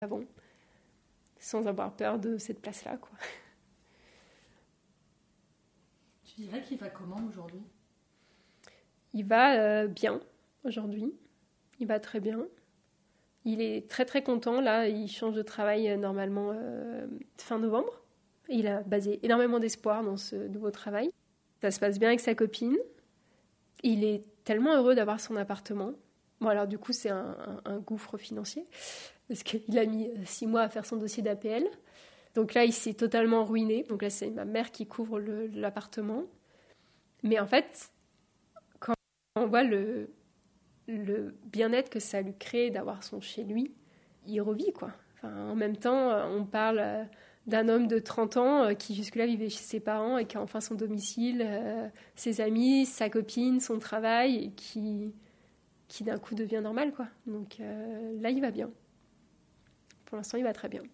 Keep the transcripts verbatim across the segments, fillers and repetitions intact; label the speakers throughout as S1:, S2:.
S1: bon, sans avoir peur de cette place-là, quoi.
S2: Tu dirais qu'il va comment aujourd'hui ?
S1: Il va euh, bien aujourd'hui, il va très bien. Il est très très content, là, il change de travail euh, normalement euh, fin novembre. Il a basé énormément d'espoir dans ce nouveau travail. Ça se passe bien avec sa copine. Il est tellement heureux d'avoir son appartement. Bon, alors du coup, c'est un, un, un gouffre financier, parce qu'il a mis six mois à faire son dossier d'A P L. Donc là, il s'est totalement ruiné. Donc là, c'est ma mère qui couvre le, l'appartement. Mais en fait, quand on voit le, le bien-être que ça lui crée d'avoir son chez lui, il revit, quoi. Enfin, en même temps, on parle d'un homme de trente ans qui jusque-là vivait chez ses parents et qui a enfin son domicile, euh, ses amis, sa copine, son travail, et qui, qui d'un coup devient normal, quoi. Donc euh, là, il va bien. Pour l'instant, il va très bien.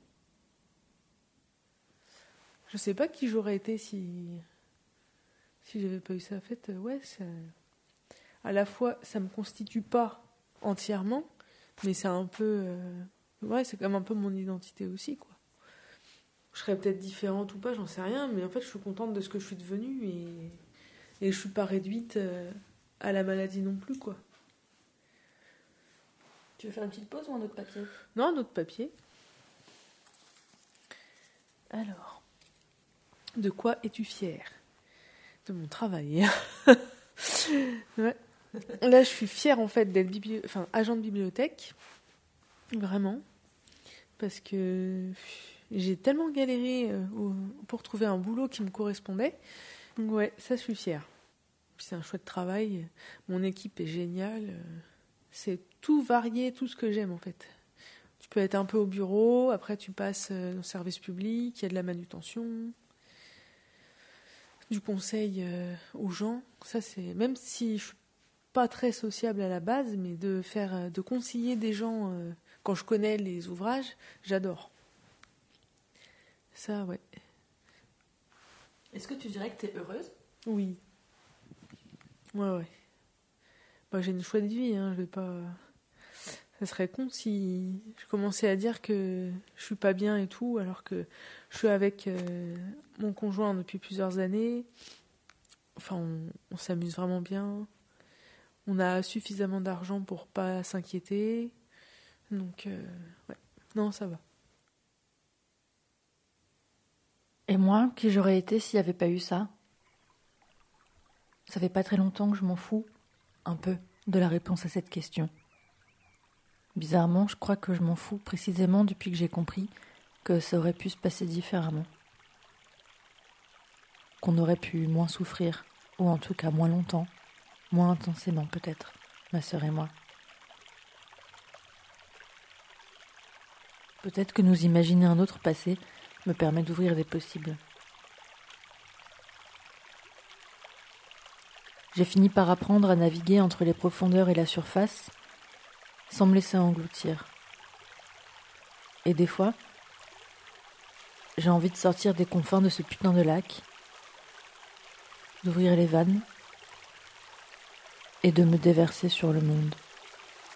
S3: Je sais pas qui j'aurais été si si j'avais pas eu ça. En fait, ouais, ça... à la fois, ça me constitue pas entièrement, mais c'est un peu, euh... ouais, c'est quand même un peu mon identité aussi, quoi. Je serais peut-être différente ou pas, j'en sais rien, mais en fait, je suis contente de ce que je suis devenue et et je suis pas réduite euh, à la maladie non plus, quoi.
S2: Tu veux faire une petite pause ou un autre papier ?
S3: Non, un autre papier. Alors, de quoi es-tu fière ? De mon travail. Ouais. Là, je suis fière en fait d'être bibli... enfin, agent de bibliothèque, vraiment, parce que j'ai tellement galéré euh, pour trouver un boulot qui me correspondait. Donc ouais, ça, je suis fière. Puis c'est un chouette travail. Mon équipe est géniale. C'est tout varié, tout ce que j'aime en fait. Tu peux être un peu au bureau, après tu passes au service public, il y a de la manutention, du conseil euh, aux gens. Ça, c'est, même si je suis pas très sociable à la base, mais de faire, de conseiller des gens euh, quand je connais les ouvrages, j'adore. Ça, ouais.
S2: Est-ce que tu dirais que tu es heureuse ?
S3: Oui. Ouais, ouais. Bah, j'ai une chouette vie, hein, je vais pas... Ça serait con si je commençais à dire que je suis pas bien et tout, alors que je suis avec euh, mon conjoint depuis plusieurs années. Enfin, on, on s'amuse vraiment bien. On a suffisamment d'argent pour pas s'inquiéter. Donc, euh, ouais. Non, ça va.
S2: Et moi, qui j'aurais été s'il n'y avait pas eu ça ? Ça fait pas très longtemps que je m'en fous, un peu, de la réponse à cette question. Bizarrement, je crois que je m'en fous précisément depuis que j'ai compris que ça aurait pu se passer différemment. Qu'on aurait pu moins souffrir, ou en tout cas moins longtemps, moins intensément peut-être, ma sœur et moi. Peut-être que nous imaginer un autre passé me permet d'ouvrir des possibles. J'ai fini par apprendre à naviguer entre les profondeurs et la surface, sans me laisser engloutir. Et des fois, j'ai envie de sortir des confins de ce putain de lac, d'ouvrir les vannes et de me déverser sur le monde.